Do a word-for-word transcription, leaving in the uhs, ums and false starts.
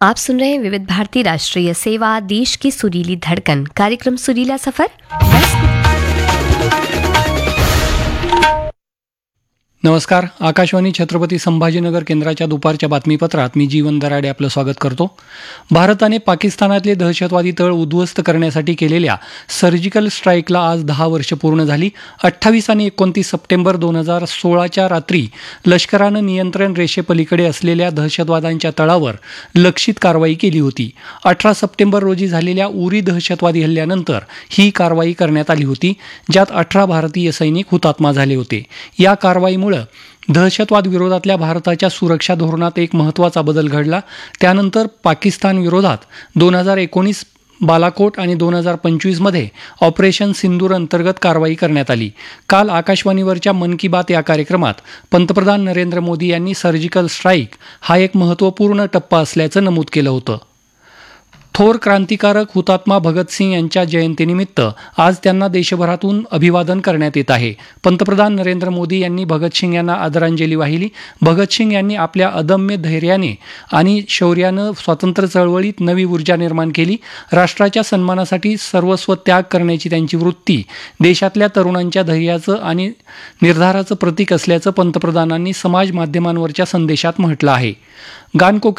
आप सुन रहे हैं विविध भारती राष्ट्रीय सेवा, देश की सुरीली धड़कन, कार्यक्रम सुरीला सफर। नमस्कार. आकाशवाणी छत्रपती संभाजीनगर केंद्राच्या दुपारच्या बातमीपत्रात मी जीवन दराडे आपलं स्वागत करतो. भारताने पाकिस्तानातले दहशतवादी तळ उद्ध्वस्त करण्यासाठी केलेल्या सर्जिकल स्ट्राईकला आज दहा वर्ष पूर्ण झाली. अठ्ठावीस आणि एकोणतीस सप्टेंबर दोन हजार सोळाच्या रात्री लष्करानं नियंत्रण रेषेपलीकडे असलेल्या दहशतवाद्यांच्या तळावर लक्षित कारवाई केली होती. अठरा सप्टेंबर रोजी झालेल्या उरी दहशतवादी हल्ल्यानंतर ही कारवाई करण्यात आली होती, ज्यात अठरा भारतीय सैनिक हुतात्मा झाले होते. या कारवाईमुळे दहशतवाद विरोधातल्या भारताच्या सुरक्षा धोरणात एक महत्त्वाचा बदल घडला. त्यानंतर पाकिस्तान विरोधात दोन हजार एकोणीस बालाकोट आणि दोन हजार पंचवीसमध्ये ऑपरेशन सिंदूर अंतर्गत कारवाई करण्यात आली. काल आकाशवाणीवरच्या मन की बात या कार्यक्रमात पंतप्रधान नरेंद्र मोदी यांनी सर्जिकल स्ट्राईक हा एक महत्त्वपूर्ण टप्पा असल्याचं नमूद केलं होतं. थोर क्रांतिकारक हुतात्मा भगतसिंग यांच्या जयंतीनिमित्त आज त्यांना देशभरातून अभिवादन करण्यात येत आहे. पंतप्रधान नरेंद्र मोदी यांनी भगतसिंग यांना आदरांजली वाहिली. भगतसिंग यांनी आपल्या अदम्य धैर्याने आणि शौर्यानं स्वातंत्र्य चळवळीत नवी ऊर्जा निर्माण केली. राष्ट्राच्या सन्मानासाठी सर्वस्व त्याग करण्याची त्यांची वृत्ती देशातल्या तरुणांच्या धैर्याचं आणि निर्धाराचं प्रतीक असल्याचं पंतप्रधानांनी समाज माध्यमांवरच्या संदेशात म्हटलं आहे. गानकोकिळा